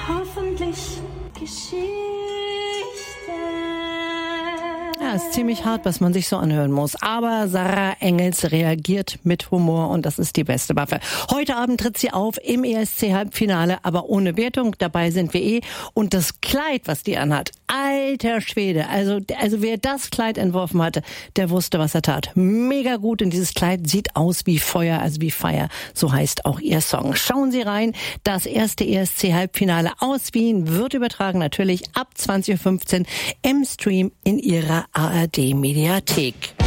hoffentlich Geschichte. Ja, ist ziemlich hart, was man sich so anhören muss. Aber Sarah Engels reagiert mit Humor und das ist die beste Waffe. Heute Abend tritt sie auf im ESC-Halbfinale, aber ohne Wertung. Dabei sind wir Und das Kleid, was die anhat, alter Schwede. Also wer das Kleid entworfen hatte, der wusste, was er tat. Mega gut. Und dieses Kleid sieht aus wie Feuer, also wie Fire. So heißt auch ihr Song. Schauen Sie rein. Das erste ESC-Halbfinale aus Wien wird übertragen, natürlich ab 20.15 Uhr im Stream in Ihrer ARD-Mediathek.